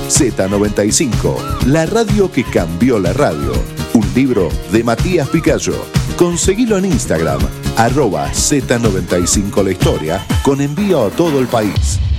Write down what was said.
Z95, la radio que cambió la radio. Un libro de Matías Picayo. Conseguilo en Instagram, @Z95 la historia, con envío a todo el país.